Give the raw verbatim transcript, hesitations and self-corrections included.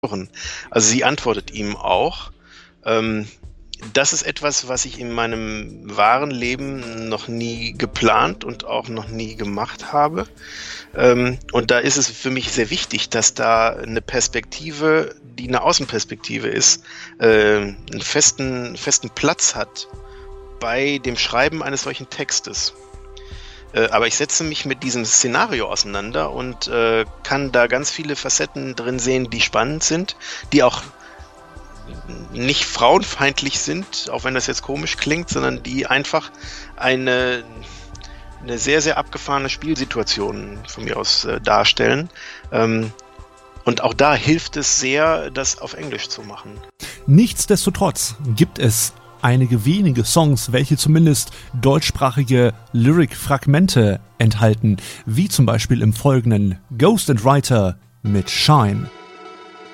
Also sie antwortet ihm auch. Ähm, das ist etwas, was ich in meinem wahren Leben noch nie geplant und auch noch nie gemacht habe. Ähm, und da ist es für mich sehr wichtig, dass da eine Perspektive, die eine Außenperspektive ist, äh, einen festen, festen Platz hat bei dem Schreiben eines solchen Textes. Äh, aber ich setze mich mit diesem Szenario auseinander und äh, kann da ganz viele Facetten drin sehen, die spannend sind, die auch nicht frauenfeindlich sind, auch wenn das jetzt komisch klingt, sondern die einfach eine, eine sehr, sehr abgefahrene Spielsituation von mir aus äh, darstellen. Ähm, und auch da hilft es sehr, das auf Englisch zu machen. Nichtsdestotrotz gibt es einige wenige Songs, welche zumindest deutschsprachige Lyric-Fragmente enthalten, wie zum Beispiel im folgenden Ghost and Writer mit Shine.